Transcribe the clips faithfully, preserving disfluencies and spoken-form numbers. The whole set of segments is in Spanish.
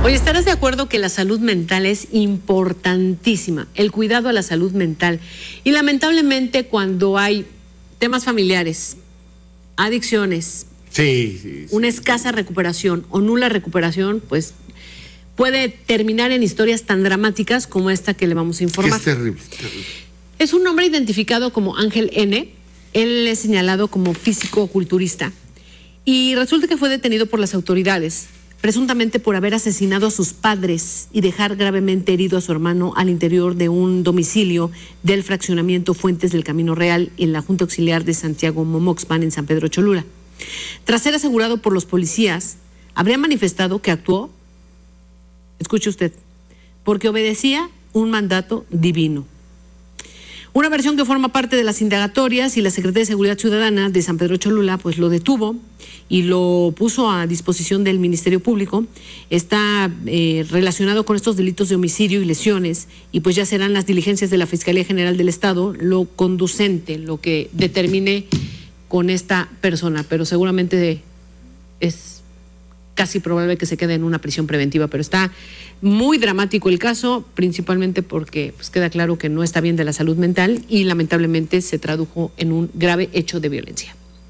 Oye, ¿estarás de acuerdo que la salud mental es importantísima? El cuidado a la salud mental. Y lamentablemente cuando hay temas familiares, adicciones, sí, sí, sí. una escasa recuperación o nula recuperación, pues puede terminar en historias tan dramáticas como esta que le vamos a informar. Es terrible, terrible. Es un hombre identificado como Ángel N. Él es señalado como físico-culturista. Y resulta que fue detenido por las autoridades, presuntamente por haber asesinado a sus padres y dejar gravemente herido a su hermano al interior de un domicilio del fraccionamiento Fuentes del Camino Real en la Junta Auxiliar de Santiago Momoxpan en San Pedro Cholula. Tras ser asegurado por los policías, habría manifestado que actuó, escuche usted, porque obedecía un mandato divino. Una versión que forma parte de las indagatorias, y la Secretaría de Seguridad Ciudadana de San Pedro Cholula pues lo detuvo y lo puso a disposición del Ministerio Público. Está eh, relacionado con estos delitos de homicidio y lesiones, y pues ya serán las diligencias de la Fiscalía General del Estado lo conducente, lo que determine con esta persona, pero seguramente es casi probable que se quede en una prisión preventiva, pero está muy dramático el caso, principalmente porque pues, queda claro que no está bien de la salud mental y lamentablemente se tradujo en un grave hecho de violencia.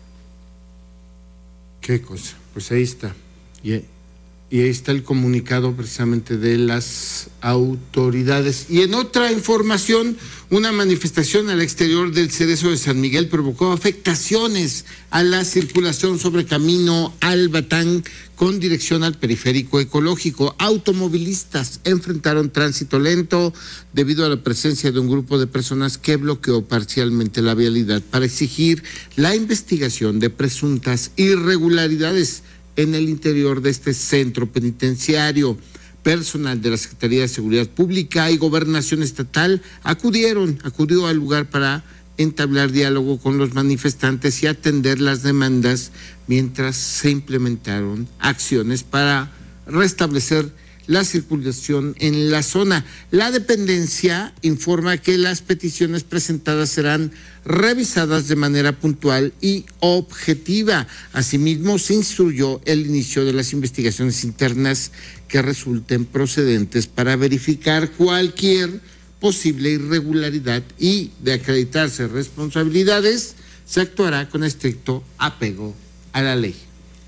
Qué cosa, pues ahí está. Y, y ahí está el comunicado precisamente de las autoridades. Y en otra información, una manifestación al exterior del Cerezo de San Miguel provocó afectaciones a la circulación sobre camino Albatán con dirección al periférico ecológico. Automovilistas enfrentaron tránsito lento debido a la presencia de un grupo de personas que bloqueó parcialmente la vialidad para exigir la investigación de presuntas irregularidades en el interior de este centro penitenciario. Personal de la Secretaría de Seguridad Pública y Gobernación Estatal acudieron, acudió al lugar para entablar diálogo con los manifestantes y atender las demandas mientras se implementaron acciones para restablecer la circulación en la zona. La dependencia informa que las peticiones presentadas serán revisadas de manera puntual y objetiva. Asimismo, se instruyó el inicio de las investigaciones internas que resulten procedentes para verificar cualquier posible irregularidad, y de acreditarse responsabilidades, se actuará con estricto apego a la ley.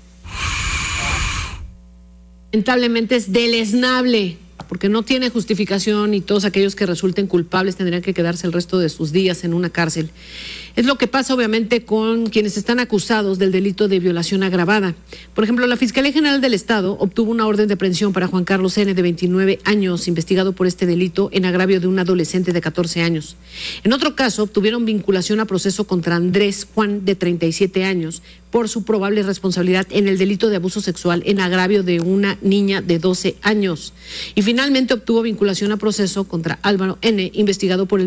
Lamentablemente es deleznable, porque no tiene justificación y todos aquellos que resulten culpables tendrían que quedarse el resto de sus días en una cárcel. Es lo que pasa obviamente con quienes están acusados del delito de violación agravada. Por ejemplo, la Fiscalía General del Estado obtuvo una orden de aprehensión para Juan Carlos N., de veintinueve años, investigado por este delito en agravio de un adolescente de catorce años. En otro caso, obtuvieron vinculación a proceso contra Andrés Juan, de treinta y siete años, por su probable responsabilidad en el delito de abuso sexual en agravio de una niña de doce años. Y finalmente obtuvo vinculación a proceso contra Álvaro N., investigado por el